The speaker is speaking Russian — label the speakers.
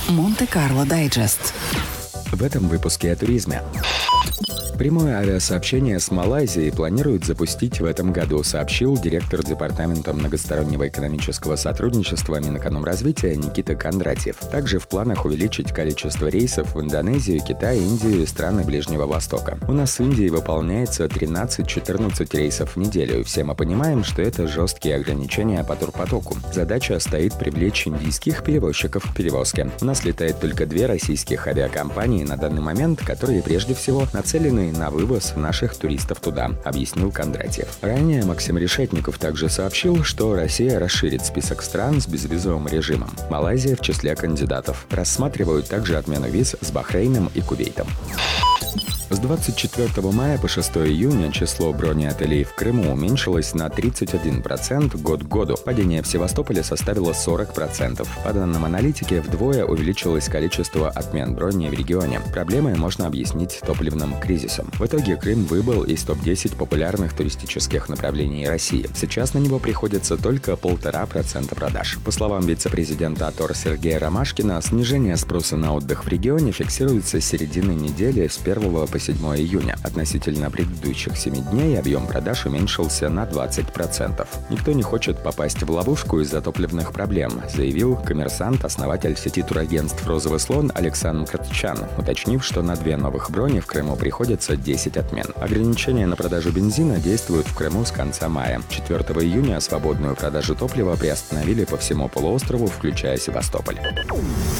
Speaker 1: Монте-Карло Дайджест.
Speaker 2: В этом выпуске о туризме. Прямое авиасообщение с Малайзией планируют запустить в этом году, сообщил директор Департамента многостороннего экономического сотрудничества Минэкономразвития Никита Кондратьев. Также в планах увеличить количество рейсов в Индонезию, Китай, Индию и страны Ближнего Востока. У нас в Индии выполняется 13-14 рейсов в неделю, и все мы понимаем, что это жесткие ограничения по турпотоку. Задача стоит привлечь индийских перевозчиков к перевозке. У нас летает только 2 российских авиакомпании на данный момент, которые прежде всего нацелены на вывоз наших туристов туда, объяснил Кондратьев. Ранее Максим Решетников также сообщил, что Россия расширит список стран с безвизовым режимом. Малайзия в числе кандидатов. Рассматривают также отмену виз с Бахрейном и Кувейтом. С 24 мая по 6 июня число бронеотелей в Крыму уменьшилось на 31% год к году. Падение в Севастополе составило 40%. По данным аналитики, вдвое увеличилось количество отмен брони в регионе. Проблемы можно объяснить топливным кризисом. В итоге Крым выбыл из топ-10 популярных туристических направлений России. Сейчас на него приходится только 1,5% продаж. По словам вице-президента АТОР Сергея Ромашкина, снижение спроса на отдых в регионе фиксируется с середины недели с 1 по 7 июня. Относительно предыдущих 7 дней объем продаж уменьшился на 20%. Никто не хочет попасть в ловушку из-за топливных проблем, заявил коммерсант, основатель сети турагентств «Розовый слон» Александр Кратчан, уточнив, что на 2 новых брони в Крыму приходится 10 отмен. Ограничения на продажу бензина действуют в Крыму с конца мая. 4 июня свободную продажу топлива приостановили по всему полуострову, включая Севастополь.